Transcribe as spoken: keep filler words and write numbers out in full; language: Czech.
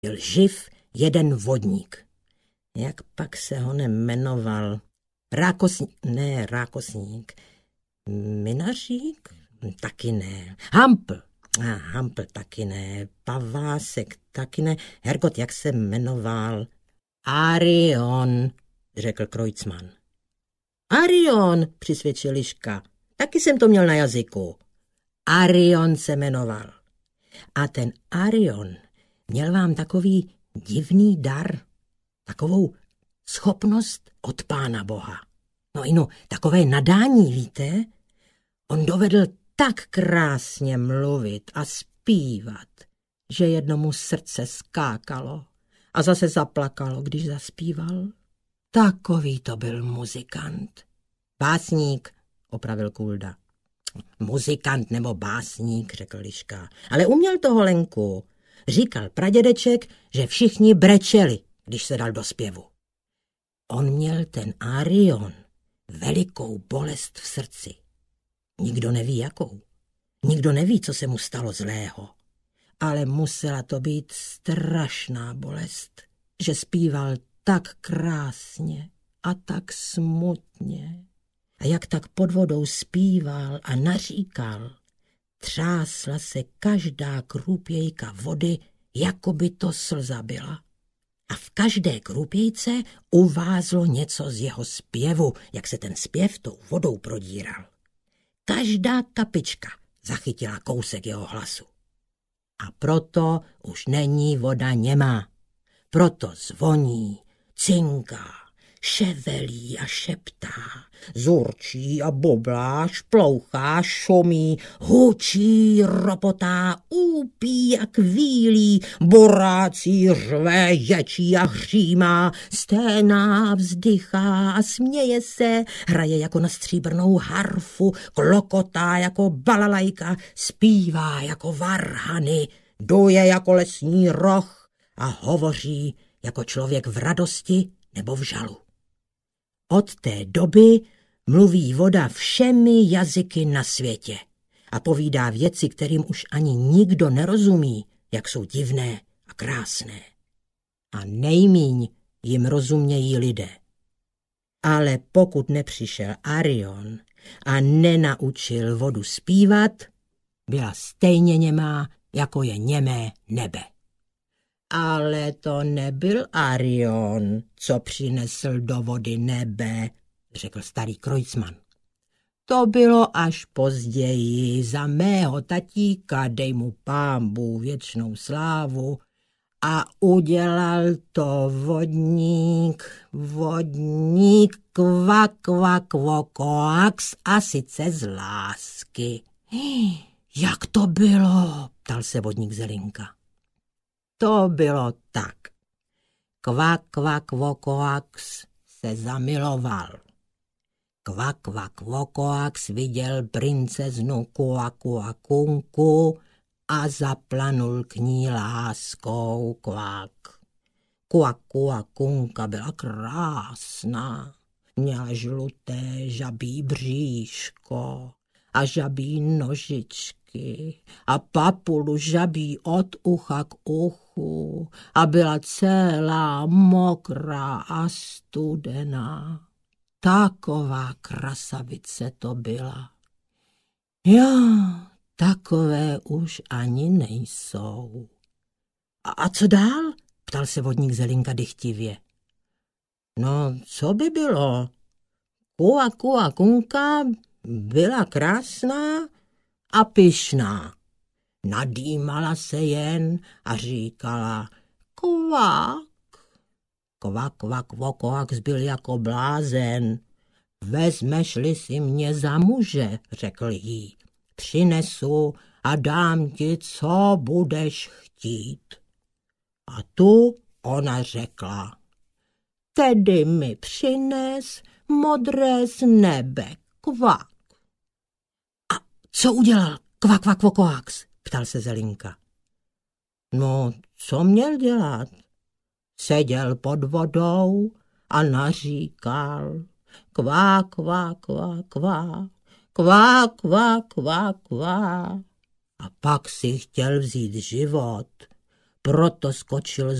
byl živ jeden vodník. Jak pak se ho nemenoval? Rákosník, ne, rákosník. Minařík? Taky ne. Hampl. A Hampl taky ne. Pavásek taky ne. Hergot, jak se jmenoval? Arion, řekl Kreutzmann. Arion, přisvědčil Liška. Taky jsem to měl na jazyku. Arion se jmenoval. A ten Arion měl vám takový divný dar, takovou schopnost od Pána Boha. No inu, takové nadání, víte? On dovedl tak krásně mluvit a zpívat, že jednomu srdce skákalo a zase zaplakalo, když zaspíval. Takový to byl muzikant. Básník, opravil Kulda. Muzikant nebo básník, řekl Liška. Ale uměl toho Lenku. Říkal pradědeček, že všichni brečeli, když se dal do zpěvu. On měl ten Arion velikou bolest v srdci. Nikdo neví jakou. Nikdo neví, co se mu stalo zlého. Ale musela to být strašná bolest, že zpíval tak krásně a tak smutně. A jak tak pod vodou zpíval a naříkal, třásla se každá krůpějka vody, jako by to slza byla. A v každé krůpějce uvázlo něco z jeho zpěvu, jak se ten zpěv tou vodou prodíral. Každá kapička zachytila kousek jeho hlasu. A proto už není voda němá. Proto zvoní, cinká, ševelí a šeptá, zurčí a boblá, šplouchá, šumí, hučí, ropotá, úpí a kvílí, borácí, řve, ječí a hřímá, sténá, vzdychá a směje se, hraje jako na stříbrnou harfu, klokotá jako balalajka, zpívá jako varhany, duje jako lesní roh a hovoří jako člověk v radosti nebo v žalu. Od té doby mluví voda všemi jazyky na světě a povídá věci, kterým už ani nikdo nerozumí, jak jsou divné a krásné. A nejmíň jim rozumějí lidé. Ale pokud nepřišel Arion a nenaučil vodu zpívat, byla stejně němá, jako je němé nebe. Ale to nebyl Arion, co přinesl do vody nebe, řekl starý Kreutzmann. To bylo až později, za mého tatíka, dej mu Pán Bůh věčnou slávu, a udělal to vodník, vodník, kva, kva, kvo, koax, a sice z lásky. Jak to bylo? Ptal se vodník Zelinka. To bylo tak. Kvak, kvak, vokoax se zamiloval. Kvak, kvak, vokoax viděl princeznu Kuaku a Kunku a zaplanul k ní láskou. Kvak. Kuaku a Kunka byla krásná. Měla žluté žabí bříško a žabí nožičky a papulu žabí od ucha k uchu a byla celá mokrá a studená. Taková krasavice to byla. Jo, takové už ani nejsou. A, a co dál? Ptal se vodník Zelinka dychtivě. No, co by bylo? Kua, kua, kunka byla krásná a pyšná. Nadýmala se jen a říkala kvak. Kvak, kvak, vokoax byl jako blázen. Vezmeš-li si mě za muže, řekl jí, přinesu a dám ti, co budeš chtít. A tu ona řekla, tedy mi přines modré z nebe, kvak. A co udělal kvak, kvak, vokoax? Ptal se Zelinka. No, co měl dělat? Seděl pod vodou a naříkal kvá, kvá, kvá, kvá, kvá, kvá, kvá, kvá. A pak si chtěl vzít život, proto skočil